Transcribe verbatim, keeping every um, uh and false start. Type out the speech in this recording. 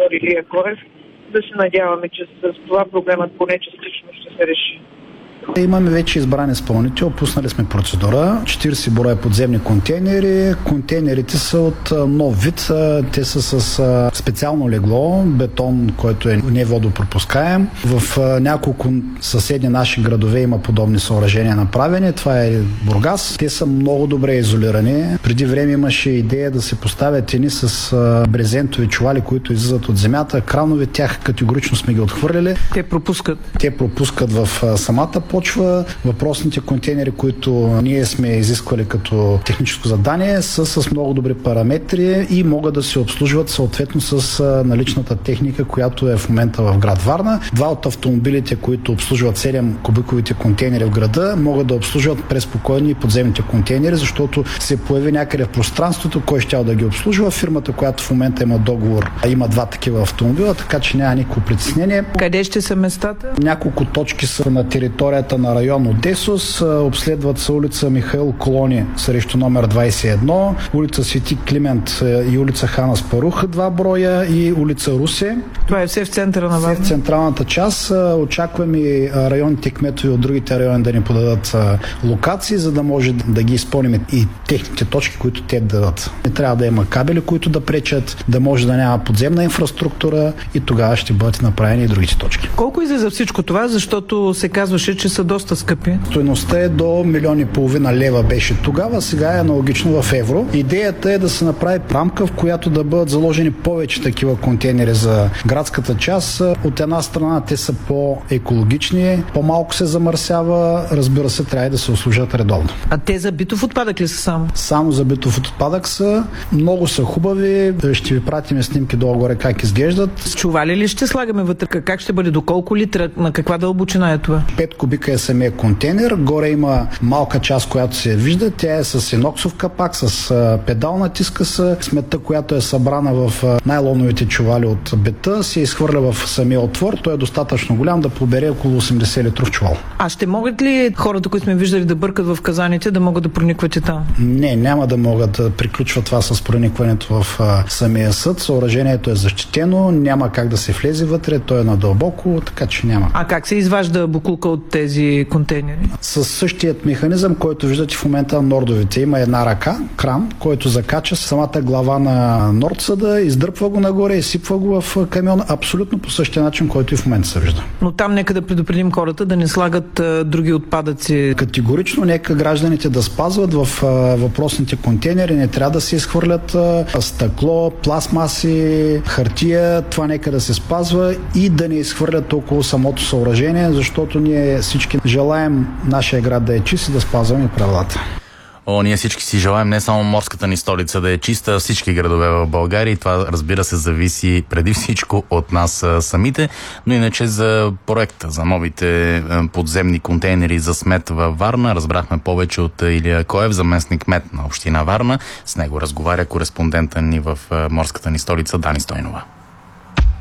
прокурор Илия Коев. Да се надяваме, че с това проблемът поне частично ще се реши. Имаме вече избран изпълнител, пуснали сме процедура, четирийсет броя подземни контейнери. Контейнерите са от нов вид, те са с специално легло, бетон, който е неводопропускаем. В няколко съседни наши градове има подобни съоръжения направени. Това е Бургас. Те са много добре изолирани. Преди време имаше идея да се поставят едни с брезентови чували, които излизат от земята. Кранове тях категорично сме ги отхвърлили. Те пропускат. Те пропускат в самата почва. Въпросните контейнери, които ние сме изисквали като техническо задание, са с много добри параметри и могат да се обслужват съответно с наличната техника, която е в момента в град Варна. Два от автомобилите, които обслужват седем кубиковите контейнери в града, могат да обслужват преспокойно и подземните контейнери, защото се появи някъде в пространството, кой щял да ги обслужва. Фирмата, която в момента има договор, има два такива автомобила, така че няма никакво притеснение. Къде ще са местата? Няколко точки са на територията на район Одесос, обследват се улица Михаил Колони срещу номер двайсет и едно, улица Свети Климент и улица Хана Спарух два броя и улица Русе. Това е все в центъра на Варна? Все в централната част. Очакваме и районните кметове от другите райони да ни подадат локации, за да може да ги изпълним и техните точки, които те дадат. Не трябва да има кабели, които да пречат, да може да няма подземна инфраструктура и тогава ще бъдат направени и другите точки. Колко излиза всичко това, защото се казваше, че са доста скъпи? Стойността е до милион и половина лева беше тогава, сега е аналогично в евро. Идеята е да се направи рамка, в която да бъдат заложени повече такива контейнери за градската част. От една страна те са по-екологични, по-малко се замърсява, разбира се, трябва да се обслужат редовно. А те за битов отпадък ли са само? Само за битов отпадък са. Много са хубави. Ще ви пратим снимки долу-горе как изглеждат. Чували ли ще слагаме вътре? Как ще бъде? До колко литра? На каква дълбочина е това? пет кубика е самия контейнер. Горе има малка част, която се вижда. Тя е с еноксов капак, с педал натиска се. Сметта, която е събрана в найлоновите чували от бета, се изхвърля в самия отвор. Той е достатъчно голям да побере около осемдесет литров чувал. А ще могат ли хората, които сме виждали да бъркат в казаните, да могат да проникват и там? Не, няма да могат да приключват това с проникването в а, самия съд. Съоръжението е защитено, няма как да се влезе вътре, то е надълбоко, така че няма. А как се изважда боклука от тези контейнери? С същият механизъм, който виждате в момента на нордовите. Има една ръка, кран, който закача самата глава на нордсъда, издърпва го нагоре, изсипва го в камион, абсолютно по същия начин, който и в момента се вижда. Но там нека да предупредим хората да не слагат а, други отпадъци. Категорично нека гражданите да спазват в а, въпросните контейнери, не трябва да се изхвърлят а, стъкло, пластмаси, хартия, това нека да се спазва и да не изхвърлят около самото съоръжение, защото ние всички желаем нашия град да е чист и да спазваме правилата. О, ние всички си желаем не само морската ни столица да е чиста, а всички градове в България, и това, разбира се, зависи преди всичко от нас самите, но иначе за проекта, за новите подземни контейнери за смет във Варна разбрахме повече от Илия Коев, заместник кмет на община Варна. С него разговаря кореспондента ни в морската ни столица Дани Стойнова.